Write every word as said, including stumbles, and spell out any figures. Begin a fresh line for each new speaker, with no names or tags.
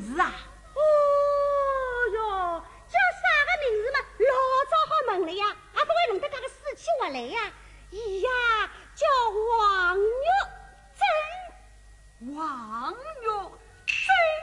字啊？
哦哟，叫啥个名字嘛？老早好问了呀，也不会弄得这个死气活来呀。